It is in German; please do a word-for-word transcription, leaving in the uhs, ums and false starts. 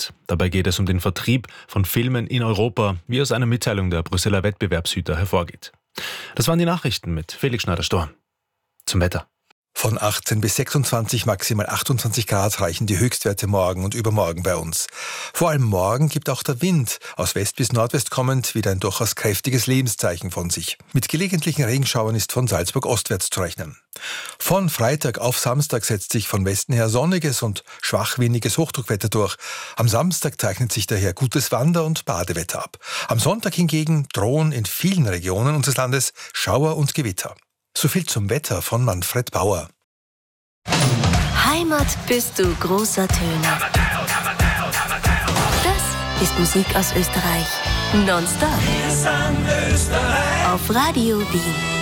Start. Dabei geht es um den Vertrieb von Filmen in Europa, wie aus einer Mitteilung der Brüsseler Wettbewerbshüter hervorgeht. Das waren die Nachrichten mit Felix Schneider-Storm. Zum Wetter. Von achtzehn bis sechsundzwanzig, maximal achtundzwanzig Grad reichen die Höchstwerte morgen und übermorgen bei uns. Vor allem morgen gibt auch der Wind, aus West bis Nordwest kommend, wieder ein durchaus kräftiges Lebenszeichen von sich. Mit gelegentlichen Regenschauern ist von Salzburg ostwärts zu rechnen. Von Freitag auf Samstag setzt sich von Westen her sonniges und schwachwindiges Hochdruckwetter durch. Am Samstag zeichnet sich daher gutes Wander- und Badewetter ab. Am Sonntag hingegen drohen in vielen Regionen unseres Landes Schauer und Gewitter. So viel zum Wetter von Manfred Bauer. Heimat bist du großer Töne. Das ist Musik aus Österreich. Nonstop. Auf Radio Wien.